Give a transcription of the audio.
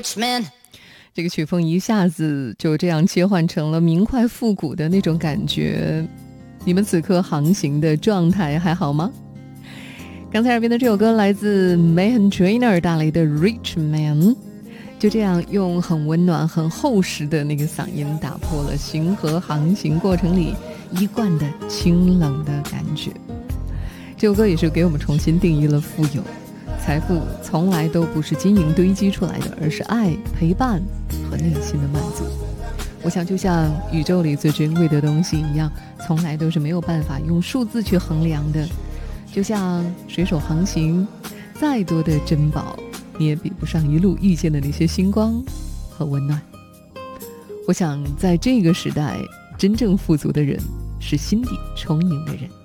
rich man。 这个曲风一下子就这样切换成了明快复古的那种感觉，你们此刻航行的状态还好吗？刚才耳边的这首歌来自 Meghan Trainor 带来的 Rich Man， 就这样用很温暖很厚实的那个嗓音打破了巡河航行过程里一贯的清冷的感觉。这首歌也是给我们重新定义了富有，财富从来都不是金银堆积出来的，而是爱、陪伴和内心的满足。我想就像宇宙里最珍贵的东西一样，从来都是没有办法用数字去衡量的。就像水手航行，再多的珍宝你也比不上一路遇见的那些星光和温暖。我想在这个时代，真正富足的人是心底充盈的人。